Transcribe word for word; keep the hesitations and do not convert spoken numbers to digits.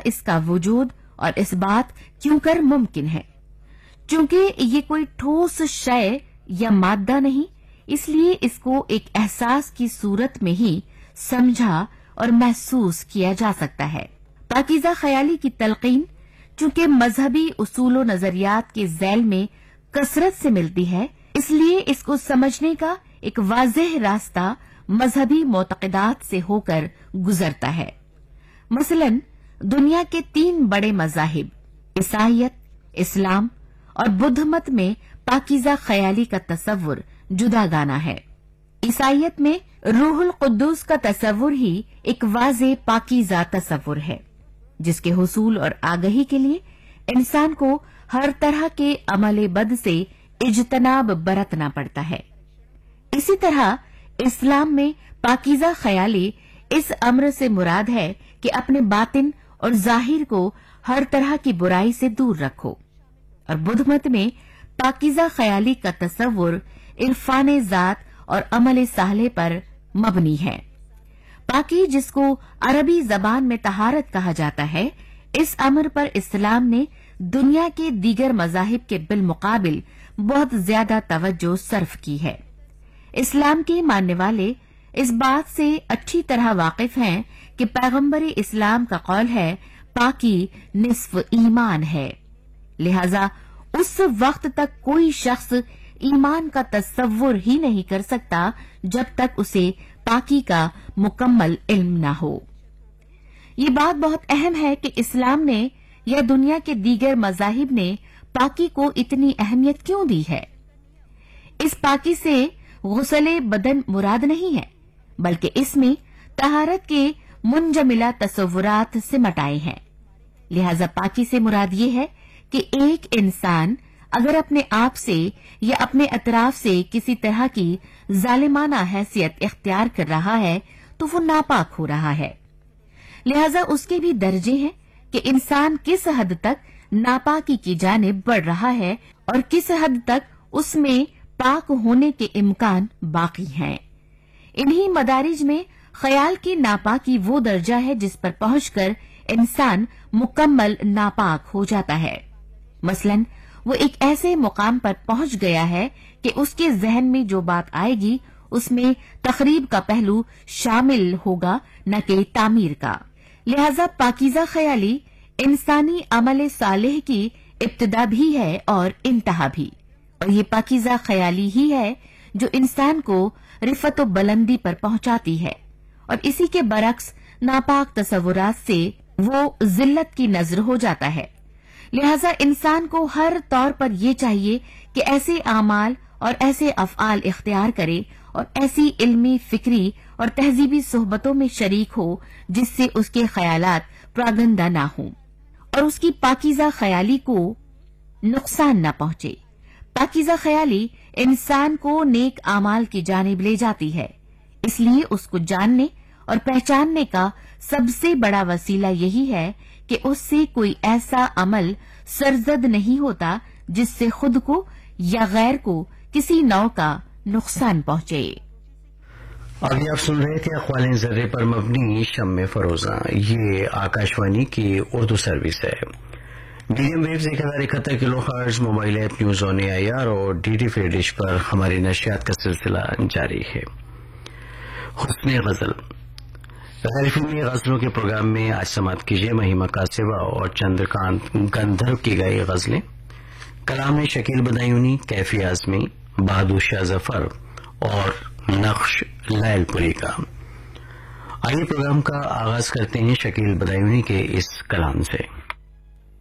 इसका वजूद और इस बात क्यों कर मुमकिन है। चूंकि ये कोई ठोस शय या मादा नहीं, इसलिए इसको एक एहसास की सूरत में ही समझा और महसूस किया जा सकता है। पाकीज़ा ख्याली की तलकीन चूंकि मजहबी उसूल व नजरियात के झैल में कसरत से मिलती है, इसलिए इसको समझने का एक वाज़ेह रास्ता मजहबी मोतक़िदात से होकर गुजरता है। मसलन दुनिया के तीन बड़े मज़ाहिब ईसाईयत, इस्लाम और बुद्ध मत में पाकीज़ा ख्याली का तसव्वुर जुदागाना है। ईसाईयत में रूहुल कुद्दूस का तसव्वुर ही एक वाज़े पाकीज़ा तसव्वुर है, जिसके हुसूल और आगही के लिए इंसान को हर तरह के अमले बद से इज्तनाब बरतना पड़ता है। इसी तरह इस्लाम में पाकीज़ा ख्याली इस अम्र से मुराद है कि अपने बातिन और जाहिर को हर तरह की बुराई से दूर रखो, और बुद्ध मत में पाकीज़ा ख्याली का तसव्वुर इरफान ज़ात और अमल साले पर मबनी है। पाकी, जिसको अरबी जबान में तहारत कहा जाता है, इस अमर पर इस्लाम ने दुनिया के दीगर मज़ाहिब के बिलमुकाबिल बहुत ज्यादा तवज्जो सर्फ की है। इस्लाम के मानने वाले इस बात से अच्छी तरह वाकिफ हैं कि पैगम्बर इस्लाम का कौल है पाकी निस्फ ईमान है, लिहाजा उस वक्त तक कोई शख्स ईमान का तसव्वुर ही नहीं कर सकता जब तक उसे पाकी का मुकम्मल इल्म न हो। ये बात बहुत अहम है कि इस्लाम ने या दुनिया के दीगर मज़ाहिब ने पाकी को इतनी अहमियत क्यों दी है। इस पाकी से गुस्ले बदन मुराद नहीं है, बल्कि इसमें तहारत के मुंजमिला तसव्वुरात सिमट आए हैं। लिहाजा पाकी से मुराद ये है कि एक इंसान अगर अपने आप से या अपने अतराफ से किसी तरह की जालिमाना हैसियत इख्तियार कर रहा है तो वो नापाक हो रहा है। लिहाजा उसके भी दर्जे हैं कि इंसान किस हद तक नापाकी की जानिब बढ़ रहा है और किस हद तक उसमें पाक होने के इम्कान बाकी हैं। इन्हीं मदारिज में ख्याल की नापाकी वो दर्जा है जिस पर पहुंचकर इंसान मुकम्मल नापाक हो जाता है। मसलन वो एक ऐसे मुकाम पर पहुंच गया है कि उसके जहन में जो बात आएगी उसमें तखरीब का पहलू शामिल होगा, न कि तामीर का। लिहाजा पाकीज़ा ख्याली इंसानी अमल सालेह की इब्तिदा भी है और इंतहा भी, और ये पाकीज़ा ख्याली ही है जो इंसान को रिफत व बुलंदी पर पहुंचाती है, और इसी के बरक्स नापाक तसव्वुरात से वो जिल्लत की नजर हो जाता है। लिहाजा इंसान को हर तौर पर यह चाहिए कि ऐसे आमाल और ऐसे अफ़आल इख्तियार करे और ऐसी इल्मी, फिक्री और तहजीबी सोहबतों में शरीक हो जिससे उसके ख्यालात प्रागंदा ना हों और उसकी पाकीज़ा ख्याली को नुकसान न पहुंचे। पाकीज़ा ख्याली इंसान को नेक आमाल की जानिब ले जाती है, इसलिए उसको जानने और पहचानने का सबसे बड़ा वसीला यही है कि उससे कोई ऐसा अमल सरजद नहीं होता जिससे खुद को या गैर को किसी नौ का नुकसान पहुंचे। अभी आप सुन रहे थे अक़वाल ज़र्रे पर मबनी शम्मे फरोजा। ये आकाशवाणी की उर्दू सर्विस है। मीडियम वेव्स एक हजार इकहत्तर kilo hertz, mobile app news on AIR और डीडी फ्री डिश पर हमारी नशियात का सिलसिला जारी है। हुस्ने गजल गैर फिल्मी गजलों के प्रोग्राम में आज समाप्त कीजिए महिमा कासिवा और चंद्रकांत गंधर्व की गाई गजलें। कलाम में शकील बदायूनी, कैफी आजमी, बहादुर शाह जफर और नक्श लैलपुरी का। आइए प्रोग्राम का आगाज करते हैं शकील बदायूनी के इस कलाम से।